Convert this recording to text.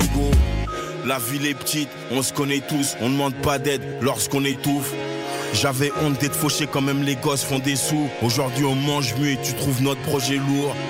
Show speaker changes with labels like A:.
A: égaux. La ville est petite, on se connaît tous, on demande pas d'aide lorsqu'on étouffe. J'avais honte d'être fauché quand même les gosses font des sous. Aujourd'hui on mange mieux et tu trouves notre projet lourd.